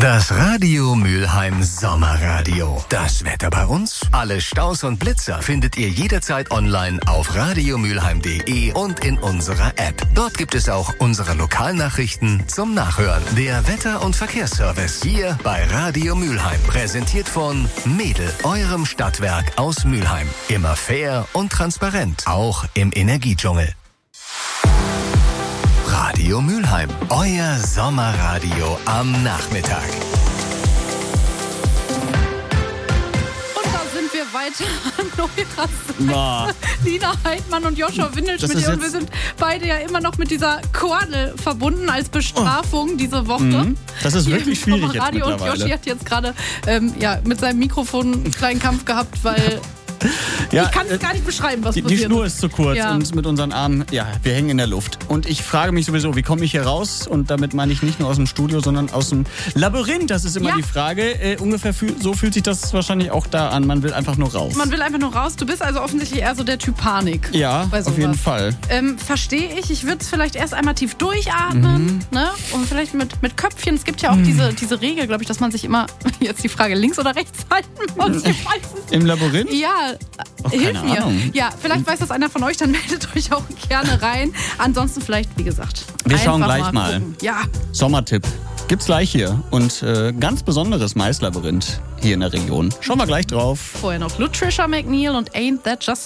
Das Radio Mülheim Sommerradio. Das Wetter bei uns? Alle Staus und Blitzer findet ihr jederzeit online auf radiomülheim.de und in unserer App. Dort gibt es auch unsere Lokalnachrichten zum Nachhören. Der Wetter- und Verkehrsservice hier bei Radio Mülheim. Präsentiert von Mädel, eurem Stadtwerk aus Mülheim. Immer fair und transparent, auch im Energiedschungel. Radio Mülheim, euer Sommerradio am Nachmittag. Und da sind wir weiter. Neue Lina Heidmann und Joshua Windelschmidt. Und wir sind beide ja immer noch mit dieser Kordel verbunden als Bestrafung diese Woche. Das ist wirklich schwierig jetzt Radio. mittlerweile. Und Joshi hat jetzt gerade mit seinem Mikrofon einen kleinen Kampf gehabt, weil... Ja, ich kann es gar nicht beschreiben, was passiert. Die Schnur ist zu kurz und mit unseren Armen, wir hängen in der Luft. Und ich frage mich sowieso, wie komme ich hier raus? Und damit meine ich nicht nur aus dem Studio, sondern aus dem Labyrinth. Das ist immer die Frage. Ungefähr so fühlt sich das wahrscheinlich auch da an. Man will einfach nur raus. Man will einfach nur raus. Du bist also offensichtlich eher so der Typ Panik. Ja, auf jeden Fall. Verstehe ich. Ich würde es vielleicht erst einmal tief durchatmen. Ne? Und vielleicht mit Köpfchen. Es gibt ja auch diese Regel, glaube ich, dass man sich immer, jetzt die Frage, links oder rechts halten muss. Im Labyrinth? Ja. Hilf mir. Ahnung. Ja, vielleicht weiß das einer von euch, dann meldet euch auch gerne rein. Ansonsten vielleicht, wie gesagt, wir schauen gleich mal. Ja. Sommertipp gibt's gleich hier. Und ganz besonderes Maislabyrinth hier in der Region. Schauen wir gleich drauf. Vorher noch Lutricia McNeil und Ain't That Just